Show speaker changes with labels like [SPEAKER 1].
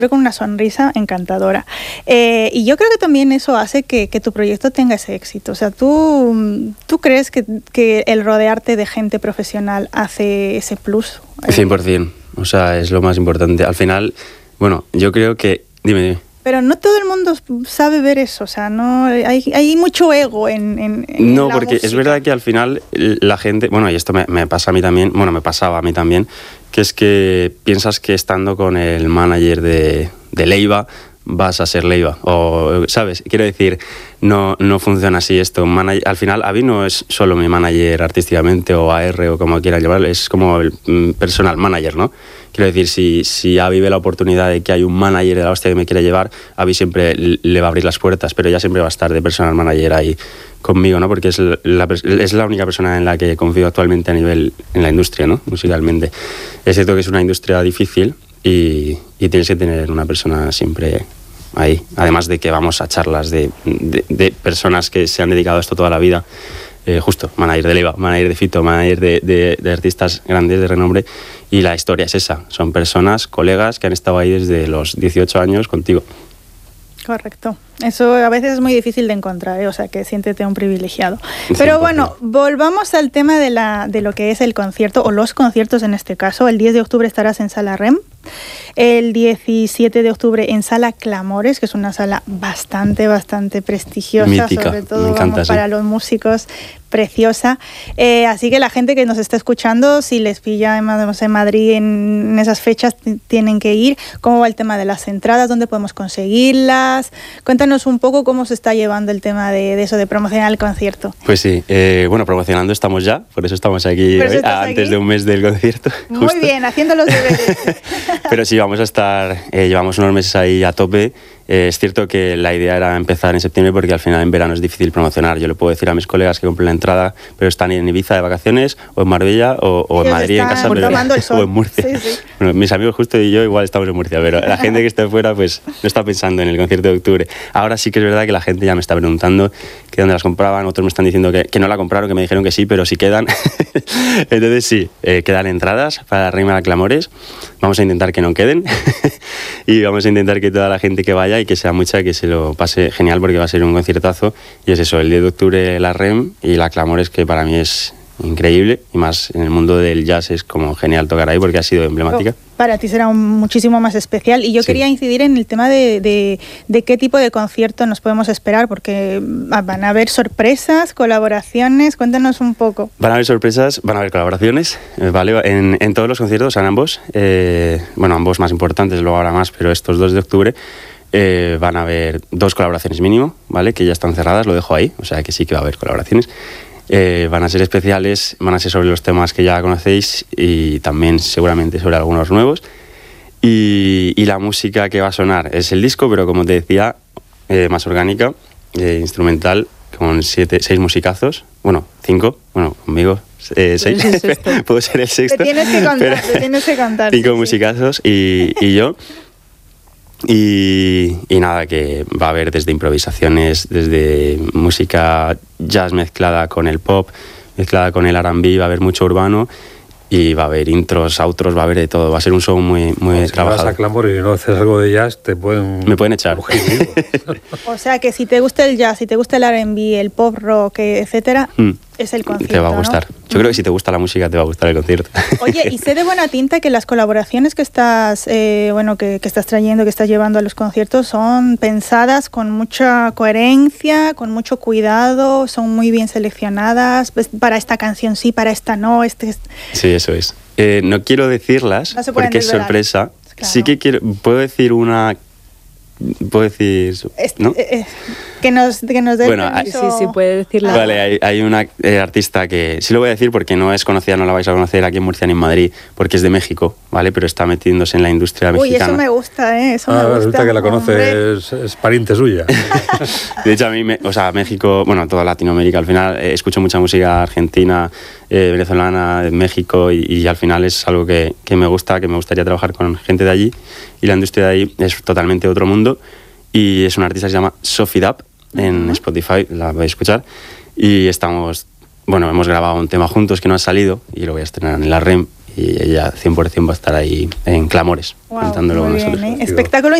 [SPEAKER 1] con una sonrisa encantadora. Y yo creo que también eso hace que tu proyecto tenga ese éxito. O sea, ¿tú crees que el rodearte de gente profesional hace ese plus?
[SPEAKER 2] 100%. O sea, es lo más importante. Al final, bueno, yo creo que... Dime.
[SPEAKER 1] Pero no todo el mundo sabe ver eso, o sea, no hay mucho ego en
[SPEAKER 2] No,
[SPEAKER 1] la
[SPEAKER 2] porque
[SPEAKER 1] música.
[SPEAKER 2] es verdad que al final la gente, bueno, y esto me pasa a mí también, bueno, me pasaba a mí también, que es que piensas que estando con el manager de Leiva vas a ser Leiva, o, ¿sabes? Quiero decir, no funciona así esto. Al final, Avi no es solo mi manager artísticamente, o AR, o como quieran llamarlo, es como el personal manager, ¿no? Quiero decir, si Avi ve la oportunidad de que hay un manager de la hostia que me quiere llevar, Avi siempre le va a abrir las puertas, pero ella siempre va a estar de personal manager ahí conmigo, ¿no? Porque es la única persona en la que confío actualmente a nivel en la industria, ¿no? Musicalmente. Es cierto que es una industria difícil y tienes que tener una persona siempre ahí. Además de que vamos a charlas de personas que se han dedicado a esto toda la vida. Justo, manager de Leiva, manager de Fito, manager de artistas grandes de renombre, y la historia es esa, son personas, colegas que han estado ahí desde los 18 años contigo.
[SPEAKER 1] Correcto. Eso a veces es muy difícil de encontrar, o sea que siéntete un privilegiado. Pero bueno, volvamos al tema de lo que es el concierto, o los conciertos en este caso. El 10 de octubre estarás en Sala REM, el 17 de octubre en Sala Clamores, que es una sala bastante prestigiosa,
[SPEAKER 2] mítica,
[SPEAKER 1] sobre todo
[SPEAKER 2] me encanta,
[SPEAKER 1] para los músicos, preciosa. Así que la gente que nos está escuchando, si les pilla en Madrid en esas fechas, tienen que ir. ¿Cómo va el tema de las entradas? ¿Dónde podemos conseguirlas? Cuéntanos un poco cómo se está llevando el tema de eso, de promocionar el concierto.
[SPEAKER 2] Pues sí, bueno, promocionando estamos ya, por eso estamos aquí hoy, antes de un mes del concierto.
[SPEAKER 1] Muy
[SPEAKER 2] justo.
[SPEAKER 1] bien, haciendo los deberes.
[SPEAKER 2] Pero sí, vamos a estar, llevamos unos meses ahí a tope. Es cierto que la idea era empezar en septiembre porque al final en verano es difícil promocionar. Yo le puedo decir a mis colegas que compren la entrada, pero están en Ibiza de vacaciones, o en Marbella, o en Madrid en casa, pero, o en Murcia. Sí, sí. Bueno, mis amigos justo y yo igual estamos en Murcia, pero la gente que está fuera pues no está pensando en el concierto de octubre. Ahora sí que es verdad que la gente ya me está preguntando que dónde las compraban, otros me están diciendo que no la compraron, que me dijeron que sí, pero sí quedan. Entonces sí, quedan entradas para la Reina de Clamores. Vamos a intentar que no queden y vamos a intentar que toda la gente que vaya y que sea mucha, que se lo pase genial, porque va a ser un conciertazo. Y es eso, el 10 de octubre la REM y la Clamores, que para mí es increíble, y más en el mundo del jazz es como genial tocar ahí porque ha sido emblemática.
[SPEAKER 1] Para ti será muchísimo más especial, y yo quería incidir en el tema de qué tipo de concierto nos podemos esperar, porque van a haber sorpresas, colaboraciones. Cuéntanos un poco.
[SPEAKER 2] Van a haber sorpresas, van a haber colaboraciones, ¿vale? En todos los conciertos, en ambos, bueno, ambos más importantes, luego habrá más, pero estos 2 de octubre van a haber 2 colaboraciones mínimo, ¿vale? Que ya están cerradas, lo dejo ahí, o sea que sí que va a haber colaboraciones. Van a ser especiales, van a ser sobre los temas que ya conocéis y también seguramente sobre algunos nuevos. Y la música que va a sonar es el disco, pero como te decía, más orgánica, instrumental, con 6 musicazos, bueno, 5, bueno, conmigo 6, puedo ser el sexto.
[SPEAKER 1] Te tienes que contar.
[SPEAKER 2] 5 musicazos y yo. Y nada, que va a haber desde improvisaciones, desde música jazz mezclada con el pop, mezclada con el R&B, va a haber mucho urbano, y va a haber intros, outros, va a haber de todo. Va a ser un show muy trabajado.
[SPEAKER 3] Si vas a Clamores y no haces algo de jazz, me
[SPEAKER 2] pueden echar.
[SPEAKER 1] O sea que si te gusta el jazz, si te gusta el R&B, el pop rock, etcétera, es el concierto,
[SPEAKER 2] te va a gustar, ¿no? Yo creo que si te gusta la música te va a gustar el concierto.
[SPEAKER 1] Oye, y sé de buena tinta que las colaboraciones que estás que estás trayendo, que estás llevando a los conciertos, son pensadas con mucha coherencia, con mucho cuidado, son muy bien seleccionadas, pues, para esta canción sí, para esta no.
[SPEAKER 2] Sí, eso es. No quiero decirlas porque es sorpresa. Claro. Sí que puedo decir una... ¿Puedo decir...? ¿No?
[SPEAKER 1] Que nos dé permiso.
[SPEAKER 4] Sí, puede decirla.
[SPEAKER 2] Vale, hay una artista que... Sí lo voy a decir porque no es conocida, no la vais a conocer aquí en Murcia ni en Madrid, porque es de México, ¿vale? Pero está metiéndose en la industria mexicana.
[SPEAKER 1] Uy, eso me gusta, Eso me gusta.
[SPEAKER 3] Resulta que la conoce, es pariente suya.
[SPEAKER 2] De hecho, a mí, México, bueno, toda Latinoamérica, al final escucho mucha música argentina, venezolana, de México, y al final es algo que me gusta, que me gustaría trabajar con gente de allí, y la industria de ahí es totalmente otro mundo, y es una artista que se llama Sophie Dab, en Spotify, la vais a escuchar, y hemos grabado un tema juntos que no ha salido, y lo voy a estrenar en la REM, y ella 100% va a estar ahí en Clamores,
[SPEAKER 1] Wow,
[SPEAKER 2] cantándolo con
[SPEAKER 1] muy bien,
[SPEAKER 2] nosotros.
[SPEAKER 1] Espectáculo